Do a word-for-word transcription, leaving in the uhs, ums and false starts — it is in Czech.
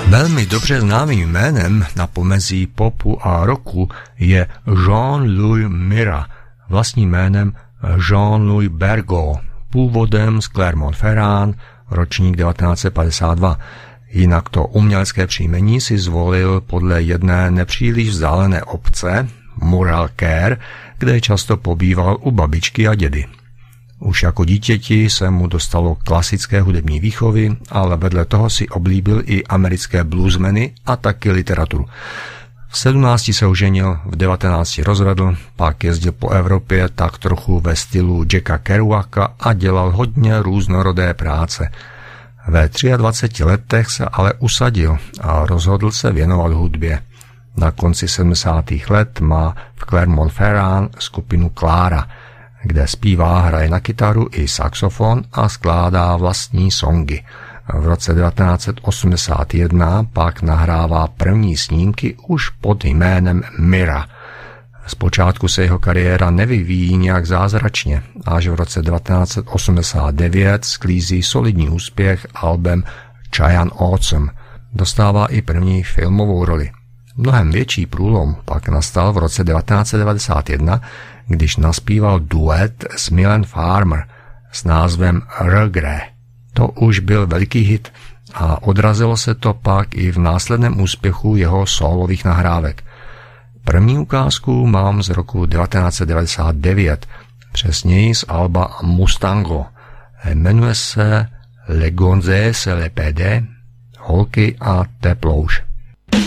Velmi dobře známým jménem na pomezí popu a rocku je Jean-Louis Mira, vlastním jménem Jean-Louis Bergaud, původem z Clermont-Ferrand, ročník devatenáct set padesát dva. Jinak to umělecké příjmení si zvolil podle jedné nepříliš vzdálené obce, Moralker, kde často pobýval u babičky a dědy. Už jako dítěti se mu dostalo klasické hudební výchovy, ale vedle toho si oblíbil i americké bluesmeny a taky literaturu. V sedmnácti se oženil, v devatenácti rozvedl, pak jezdil po Evropě tak trochu ve stylu Jacka Kerouaka a dělal hodně různorodé práce. Ve dvaceti třech letech se ale usadil a rozhodl se věnovat hudbě. Na konci sedmdesátých let má v Clermont-Ferrand skupinu Clara, kde zpívá, hraje na kytaru i saxofon a skládá vlastní songy. V roce devatenáct set osmdesát jedna pak nahrává první snímky už pod jménem Mira. Zpočátku se jeho kariéra nevyvíjí nějak zázračně, až v roce devatenáct set osmdesát devět sklízí solidní úspěch albem Giant Awesome. Dostává i první filmovou roli. Mnohem větší průlom pak nastal v roce devatenáct set devadesát jedna, když naspíval duet s Mylène Farmer s názvem Regret. To už byl veliký hit a odrazilo se to pak i v následném úspěchu jeho sólových nahrávek. První ukázku mám z roku devatenáct set devadesát devět, přesněji z alba Mustango. Jmenuje se Le Gonzesse Le Pédé, Holky a Teplouš.